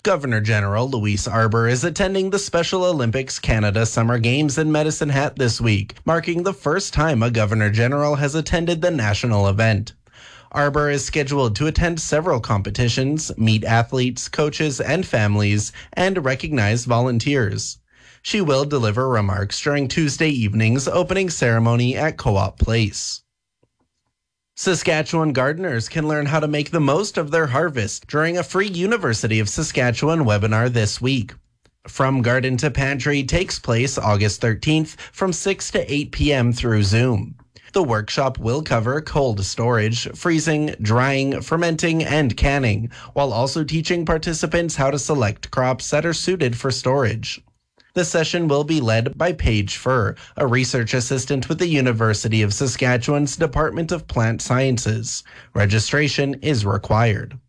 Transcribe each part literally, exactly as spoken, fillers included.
Governor-General Louise Arbour is attending the Special Olympics Canada Summer Games in Medicine Hat this week, marking the first time a Governor-General has attended the national event. Arbour is scheduled to attend several competitions, meet athletes, coaches, and families, and recognize volunteers. She will deliver remarks during Tuesday evening's opening ceremony at Co-op Place. Saskatchewan gardeners can learn how to make the most of their harvest during a free University of Saskatchewan webinar this week. From Garden to Pantry takes place August thirteenth from six to eight p.m. through Zoom. The workshop will cover cold storage, freezing, drying, fermenting, and canning, while also teaching participants how to select crops that are suited for storage. The session will be led by Paige Furr, a research assistant with the University of Saskatchewan's Department of Plant Sciences. Registration is required.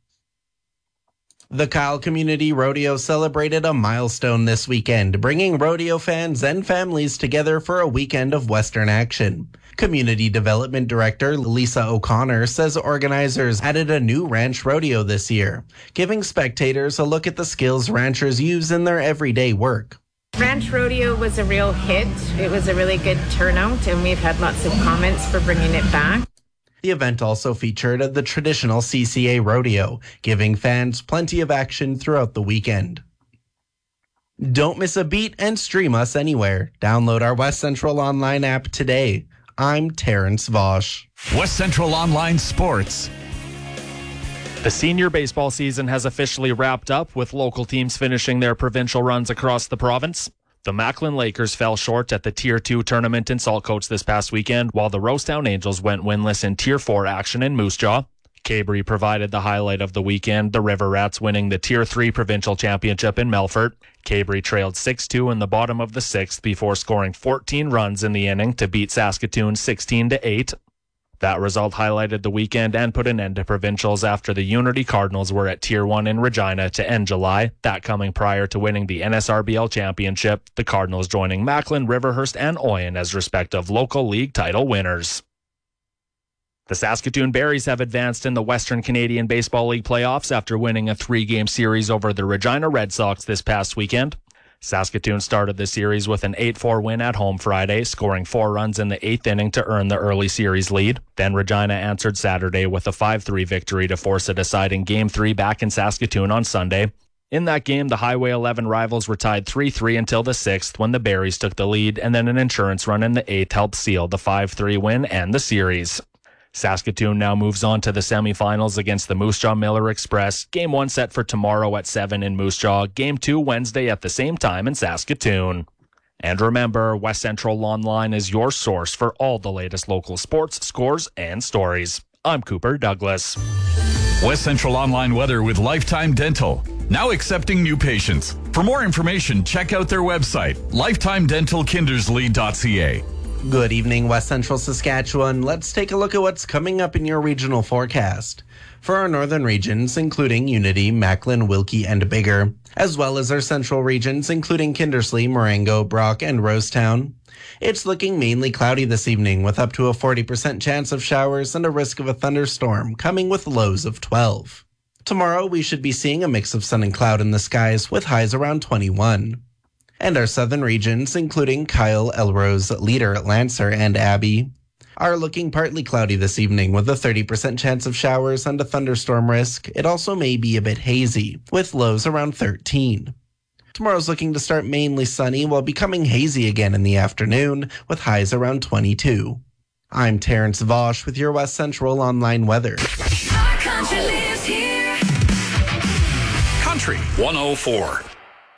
The Kyle Community Rodeo celebrated a milestone this weekend, bringing rodeo fans and families together for a weekend of Western action. Community Development Director Lisa O'Connor says organizers added a new ranch rodeo this year, giving spectators a look at the skills ranchers use in their everyday work. Ranch Rodeo was a real hit. It was a really good turnout, and we've had lots of comments for bringing it back. The event also featured the traditional C C A rodeo, giving fans plenty of action throughout the weekend. Don't miss a beat and stream us anywhere. Download our West Central Online app today. I'm Terrence Vosch. West Central Online Sports. The senior baseball season has officially wrapped up, with local teams finishing their provincial runs across the province. The Macklin Lakers fell short at the Tier two tournament in Saltcoats this past weekend, while the Rosetown Angels went winless in Tier four action in Moose Jaw. Cabrey provided the highlight of the weekend, the River Rats winning the Tier three provincial championship in Melfort. Cabrey trailed six two in the bottom of the sixth before scoring fourteen runs in the inning to beat Saskatoon sixteen to eight. That result highlighted the weekend and put an end to provincials after the Unity Cardinals were at Tier one in Regina to end July, that coming prior to winning the N S R B L championship, the Cardinals joining Macklin, Riverhurst, and Oyen as respective local league title winners. The Saskatoon Berries have advanced in the Western Canadian Baseball League playoffs after winning a three-game series over the Regina Red Sox this past weekend. Saskatoon started the series with an eight four win at home Friday, scoring four runs in the eighth inning to earn the early series lead. Then Regina answered Saturday with a five three victory to force a deciding Game three back in Saskatoon on Sunday. In that game, the Highway eleven rivals were tied three three until the sixth when the Berries took the lead, and then an insurance run in the eighth helped seal the five three win and the series. Saskatoon now moves on to the semifinals against the Moose Jaw Miller Express. Game one set for tomorrow at seven in Moose Jaw. Game two Wednesday at the same time in Saskatoon. And remember, West Central Online is your source for all the latest local sports, scores, and stories. I'm Cooper Douglas. West Central Online weather with Lifetime Dental. Now accepting new patients. For more information, check out their website, lifetime dental kindersley dot c a. Good evening, West Central Saskatchewan. Let's take a look at what's coming up in your regional forecast. For our northern regions, including Unity, Macklin, Wilkie, and Bigger, as well as our central regions, including Kindersley, Marengo, Brock, and Rosetown, it's looking mainly cloudy this evening with up to a forty percent chance of showers and a risk of a thunderstorm, coming with lows of twelve. Tomorrow, we should be seeing a mix of sun and cloud in the skies with highs around twenty-one. And our southern regions, including Kyle, Elrose, Leader, Lancer, and Abbey, are looking partly cloudy this evening with a thirty percent chance of showers and a thunderstorm risk. It also may be a bit hazy, with lows around thirteen. Tomorrow's looking to start mainly sunny while becoming hazy again in the afternoon, with highs around twenty-two. I'm Terrence Vosch with your West Central Online weather. Our country lives here. Country one oh four.